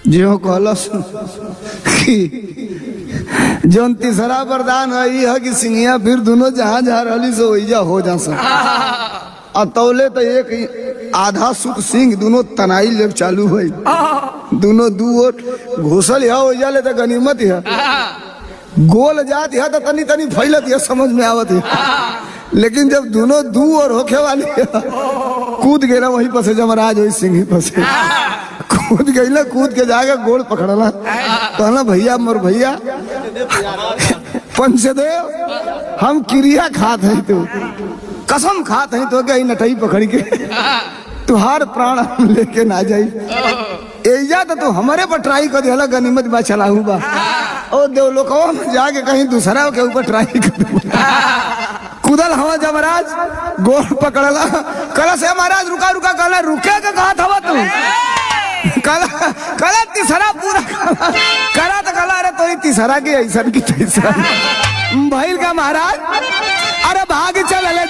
जो कहलस कि जोन तीसरा वरदान है कि सिंगिया फिर दोनों जहाँ जहाँ रही से वही हो जा अतौले तो एक आधा सुख सिंह दोनों तनाई ले चालू है दोनों दू घुसल है हो जाले तो गनीमत है गोल जात है तो तनी तनी फैलत है समझ में आवत है लेकिन जब दोनों दू और होखे वाली है कूद गए वहीं पर से जमराज वही सिंह पर से कूद गई कूद के जाके गोल पकड़ला कहना भैया मोर भैया पंचदेव हम क्रिया खात है तो कसम खात है तो गई नटई पकड़ के तुहार प्राण हम लेके ना जाई एजा तो तू हमारे पर ट्राई कर दिया गनीमत बा चलाहू बा और देवलोकवा में जाके कहीं दूसरा के ऊपर ट्राई कर कुदल हवा जमराज गोल पकड़ला कला से महाराज रुका रुका कला रुके के कहा था तू कला तीसरा पूरा कला तो कला अरे तो तीसरा की ऐसा की तीसरा भाई का महाराज अरे भाग चल